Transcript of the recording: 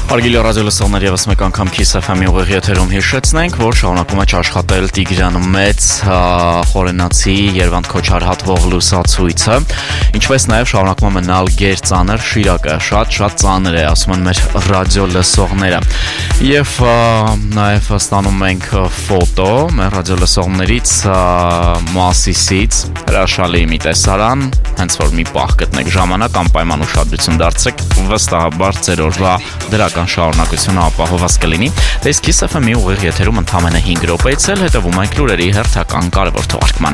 Հարգելի ռադիոլսողներ, եւս մեկ անգամ Kiss FM-ի ուղիղ եթերում հիշեցնենք, որ շարունակում է աշխատել Տիգրան Մեծ խորենացի Երվանդ Քոչարհատվող լուսացույցը, ինչպես նաեւ շարունակում է մնալ գերծանր Շիրակը, շատ ծանր է, ասում են մեր ռադիոլսողները։ Եվ նաեւ ստանում ենք ֆոտո մեր ռադիոլսողներից Մասիսից, հրաշալի մի տեսարան, հենց որ մի պահ գտնեք ժամանակ, անպայման ուշադրություն դարձրեք, վստահաբար ձեր օրվա դրական շարունակությունը ապահովված կլինի։ Դե իսկ Kiss FM-ի ուղիղ եթերում ընդամենը 5 րոպեից էլ հետևում ենք լուրերի հերթական կարևոր թողարկմանը։